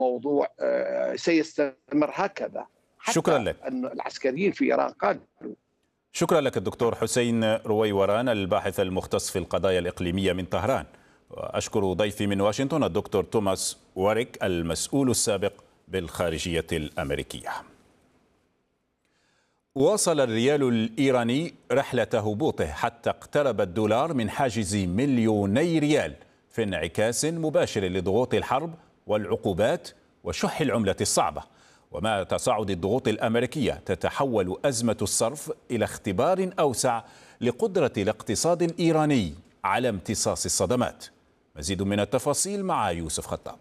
الموضوع سيستمر هكذا شكرا حتى لك. أن العسكريين في إيران قالوا. شكرا لك الدكتور حسين رويوران، الباحث المختص في القضايا الإقليمية من طهران. وأشكر ضيفي من واشنطن الدكتور توماس واريك، المسؤول السابق بالخارجية الأمريكية. واصل الريال الإيراني رحلة هبوطه حتى اقترب الدولار من حاجز 2,000,000 ريال، في انعكاس مباشر لضغوط الحرب والعقوبات وشح العملة الصعبة. ومع تصاعد الضغوط الأمريكية تتحول أزمة الصرف إلى اختبار أوسع لقدرة الاقتصاد الإيراني على امتصاص الصدمات. مزيد من التفاصيل مع يوسف خطاب.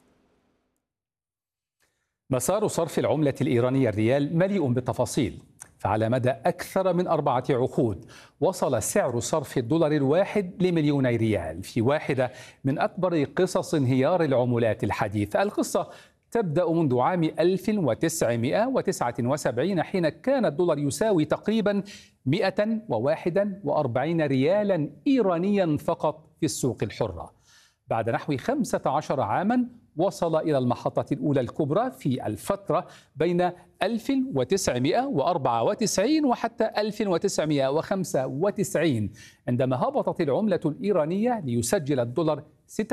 مسار صرف العملة الإيرانية الريال مليء بالتفاصيل. فعلى مدى أكثر من 4 عقود وصل سعر صرف الدولار الواحد ل2,000,000 ريال، في واحدة من أكبر قصص انهيار العملات الحديثة. القصة تبدأ منذ عام 1979 حين كان الدولار يساوي تقريبا 141 ريالا إيرانيا فقط في السوق الحرة. بعد نحو 15 عاما وصل إلى المحطة الأولى الكبرى في الفترة بين 1994 وحتى 1995، عندما هبطت العملة الإيرانية ليسجل الدولار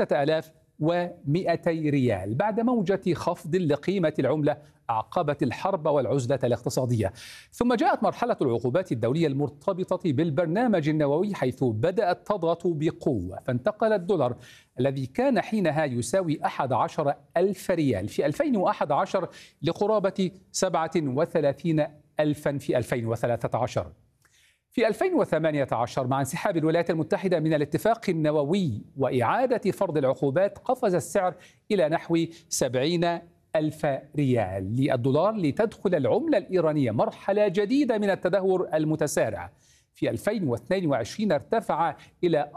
6,200 ريال بعد موجة خفض لقيمة العملة أعقبت الحرب والعزلة الاقتصادية. ثم جاءت مرحلة العقوبات الدولية المرتبطة بالبرنامج النووي، حيث بدأت تضغط بقوة، فانتقل الدولار الذي كان حينها يساوي 11,000 ريال في 2011 لقرابة 37,000 في 2013. في 2018 مع انسحاب الولايات المتحدة من الاتفاق النووي وإعادة فرض العقوبات، قفز السعر إلى نحو 70,000 ريال للدولار، لتدخل العملة الإيرانية مرحلة جديدة من التدهور المتسارع. في 2022 ارتفع إلى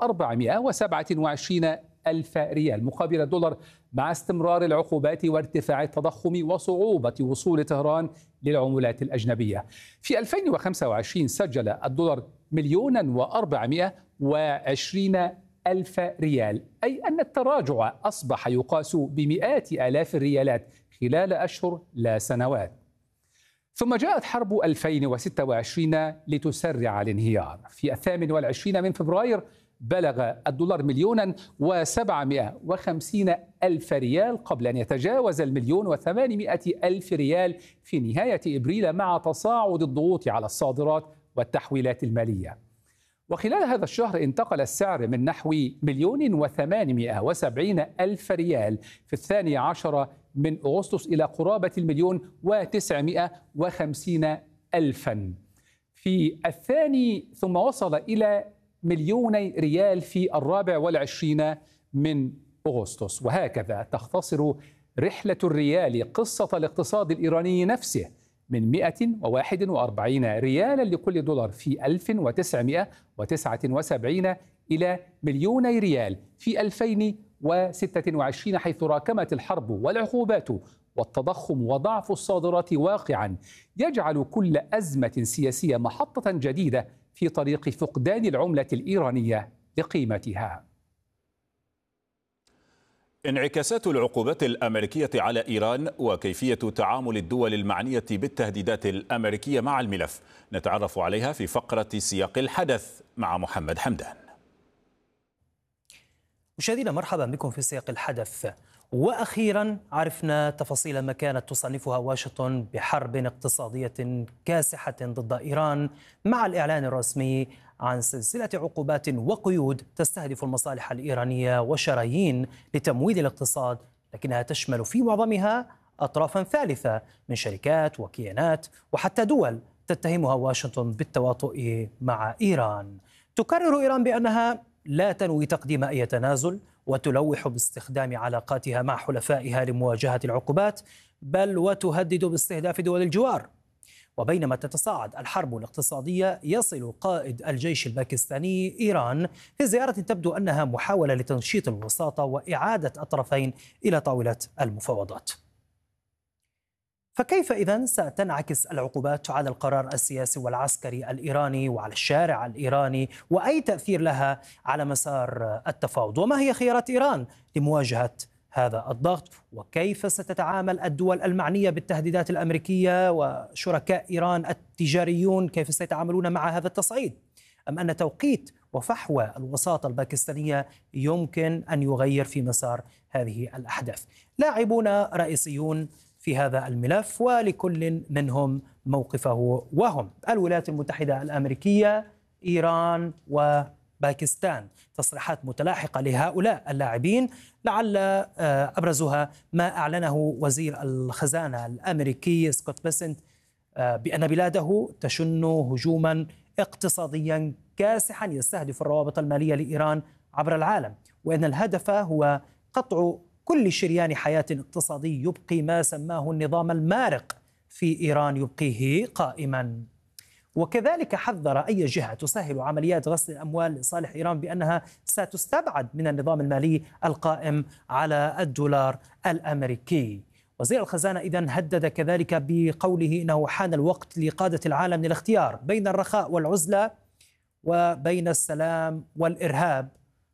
427,000 ريال مقابل الدولار، مع استمرار العقوبات وارتفاع التضخم وصعوبة وصول طهران للعملات الأجنبية. في 2025 سجل الدولار 1,420,000 ريال، أي أن التراجع أصبح يقاس بمئات آلاف الريالات خلال أشهر لا سنوات. ثم جاءت حرب 2026 لتسرع الانهيار. في 28 من فبراير بلغ الدولار 1,750,000 ريال، قبل أن يتجاوز 1,800,000 ريال في نهاية إبريل، مع تصاعد الضغوط على الصادرات والتحويلات المالية. وخلال هذا الشهر انتقل السعر من نحو 1,870,000 ريال في 12 من أغسطس إلى قرابة 1,950,000 في الثاني، ثم وصل إلى 2,000,000 ريال في 24 من أغسطس. وهكذا تختصر رحلة الريال قصة الاقتصاد الإيراني نفسه، من 141 ريالا لكل دولار في 1979 إلى 2,000,000 ريال في 2026، حيث راكمت الحرب والعقوبات والتضخم وضعف الصادرات واقعا يجعل كل أزمة سياسية محطة جديدة في طريق فقدان العملة الإيرانية لقيمتها. انعكاسات العقوبات الأمريكية على إيران وكيفية تعامل الدول المعنية بالتهديدات الأمريكية مع الملف نتعرف عليها في فقرة سياق الحدث مع محمد حمدان. مشاهدينا، مرحبا بكم في سياق الحدث. وأخيرا عرفنا تفاصيل ما كانت تصنفها واشنطن بحرب اقتصادية كاسحة ضد إيران، مع الإعلان الرسمي عن سلسلة عقوبات وقيود تستهدف المصالح الإيرانية وشرايين لتمويل الاقتصاد، لكنها تشمل في معظمها أطرافا ثالثة من شركات وكيانات وحتى دول تتهمها واشنطن بالتواطؤ مع إيران. تكرر إيران بأنها لا تنوي تقديم أي تنازل، وتلوح باستخدام علاقاتها مع حلفائها لمواجهة العقوبات، بل وتهدد باستهداف دول الجوار. وبينما تتصاعد الحرب الاقتصادية، يصل قائد الجيش الباكستاني إيران في زيارة تبدو أنها محاولة لتنشيط الوساطة وإعادة الطرفين إلى طاولة المفاوضات. فكيف إذن ستنعكس العقوبات على القرار السياسي والعسكري الإيراني وعلى الشارع الإيراني، وأي تأثير لها على مسار التفاوض؟ وما هي خيارات إيران لمواجهة هذا الضغط؟ وكيف ستتعامل الدول المعنية بالتهديدات الأمريكية وشركاء إيران التجاريون كيف سيتعاملون مع هذا التصعيد؟ أم أن توقيت وفحوى الوساطة الباكستانية يمكن أن يغير في مسار هذه الأحداث؟ لاعبون رئيسيون في هذا الملف ولكل منهم موقفه، وهم الولايات المتحدة الأمريكية، إيران وباكستان. تصريحات متلاحقة لهؤلاء اللاعبين، لعل أبرزها ما أعلنه وزير الخزانة الأمريكي سكوت بيسنت بأن بلاده تشن هجوما اقتصاديا كاسحا يستهدف الروابط المالية لإيران عبر العالم، وأن الهدف هو قطع كل شريان حياة اقتصادي يبقي ما سماه النظام المارق في إيران يبقيه قائما. وكذلك حذر أي جهة تسهل عمليات غسل الأموال لصالح إيران بأنها ستستبعد من النظام المالي القائم على الدولار الأمريكي. وزير الخزانة إذن هدد كذلك بقوله إنه حان الوقت لقادة العالم للاختيار بين الرخاء والعزلة وبين السلام والإرهاب،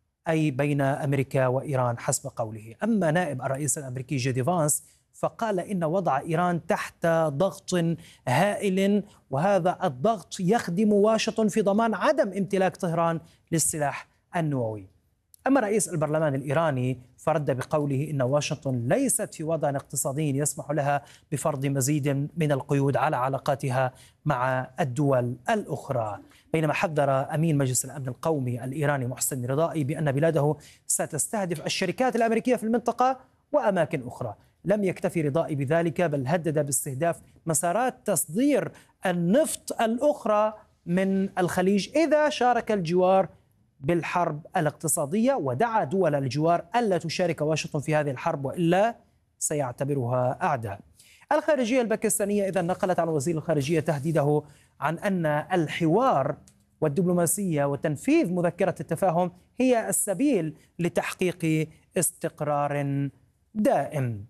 أي بين أمريكا وإيران حسب قوله. أما نائب الرئيس الأمريكي جي دي فانس فقال إن وضع إيران تحت ضغط هائل، وهذا الضغط يخدم واشنطن في ضمان عدم امتلاك طهران للسلاح النووي. أما رئيس البرلمان الإيراني فرد بقوله إن واشنطن ليست في وضع اقتصادي يسمح لها بفرض مزيد من القيود على علاقاتها مع الدول الأخرى. بينما حذر أمين مجلس الأمن القومي الإيراني محسن رضائي بأن بلاده ستستهدف الشركات الأمريكية في المنطقة وأماكن أخرى. لم يكتفي رضائي بذلك، بل هدد باستهداف مسارات تصدير النفط الأخرى من الخليج إذا شارك الجوار بالحرب الاقتصادية، ودعا دول الجوار ألا تشارك واشنطن في هذه الحرب وإلا سيعتبرها أعداء. الخارجية الباكستانية إذا نقلت عن وزير الخارجية تهديده عن أن الحوار والدبلوماسية وتنفيذ مذكرة التفاهم هي السبيل لتحقيق استقرار دائم.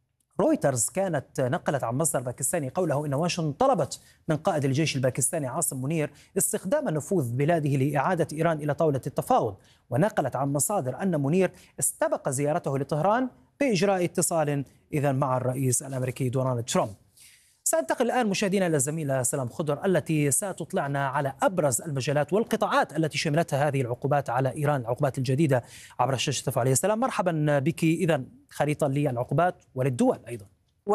رويترز كانت نقلت عن مصدر باكستاني قوله إن واشنطن طلبت من قائد الجيش الباكستاني عاصم منير استخدام نفوذ بلاده لإعادة إيران إلى طاولة التفاوض، ونقلت عن مصادر أن منير استبق زيارته لطهران بإجراء اتصال مع الرئيس الأمريكي دونالد ترامب. سأنتقل الآن مشاهدينا إلى الزميلة سلام خضر التي ستطلعنا على أبرز المجالات والقطاعات التي شملتها هذه العقوبات على إيران، العقوبات الجديدة عبر الشاشة تفاعلية. سلام، مرحبا بك. إذن خريطة للعقوبات وللدول أيضا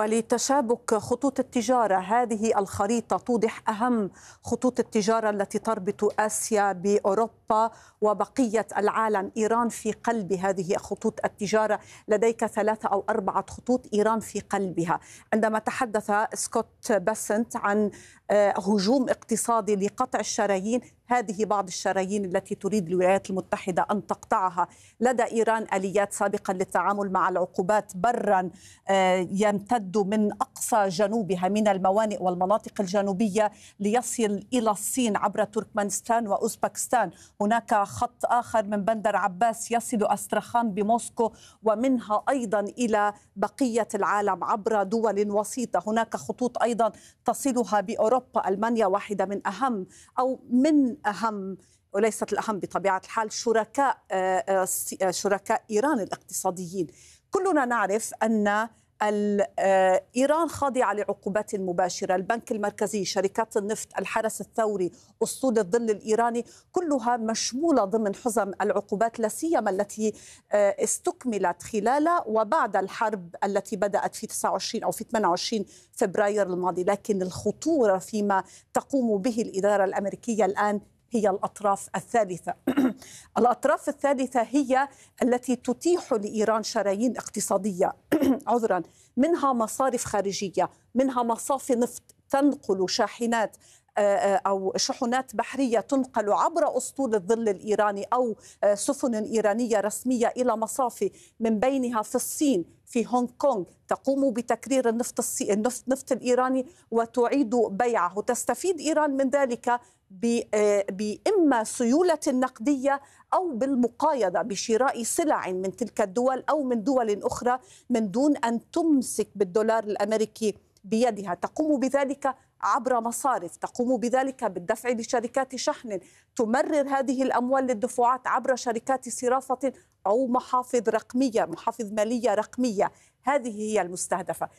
ولتشابك خطوط التجارة. هذه الخريطة توضح أهم خطوط التجارة التي تربط آسيا بأوروبا وبقية العالم. إيران في قلب هذه خطوط التجارة، لديك 3 أو 4 خطوط إيران في قلبها. عندما تحدث سكوت بيسنت عن هجوم اقتصادي لقطع الشرايين، هذه بعض الشرايين التي تريد الولايات المتحدة أن تقطعها. لدى إيران آليات سابقا للتعامل مع العقوبات برا يمتد من أقصى جنوبها من الموانئ والمناطق الجنوبية ليصل إلى الصين عبر تركمانستان وأوزبكستان. هناك خط آخر من بندر عباس يصل أسترخان بموسكو، ومنها أيضا إلى بقية العالم عبر دول وسيطة. هناك خطوط أيضا تصلها بأوروبا. ألمانيا واحدة من أهم أو من أهم وليست الأهم بطبيعة الحال شركاء إيران الاقتصاديين. كلنا نعرف أن إيران خاضعة لعقوبات مباشرة. البنك المركزي، شركات النفط، الحرس الثوري، أسطول الظل الإيراني، كلها مشمولة ضمن حزم العقوبات، لا سيما التي استكملت خلال وبعد الحرب التي بدأت في 29 أو في 28 فبراير الماضي. لكن الخطورة فيما تقوم به الإدارة الأمريكية الآن هي الأطراف الثالثة. الأطراف الثالثة هي التي تتيح لإيران شرايين اقتصادية منها مصارف خارجية، منها مصافي نفط تنقل شاحنات أو شحنات بحرية تنقل عبر أسطول الظل الإيراني أو سفن إيرانية رسمية إلى مصافي، من بينها في الصين، في هونغ كونغ، تقوم بتكرير النفط الإيراني وتعيد بيعه. وتستفيد إيران من ذلك بإما سيولة نقدية أو بالمقايضة بشراء سلع من تلك الدول أو من دول أخرى من دون أن تمسك بالدولار الأمريكي بيدها. تقوم بذلك عبر مصارف تقوم بذلك بالدفع لشركات شحن تمرر هذه الأموال للدفعات عبر شركات صرافة أو محافظ رقمية، محافظ مالية رقمية. هذه هي المستهدفة.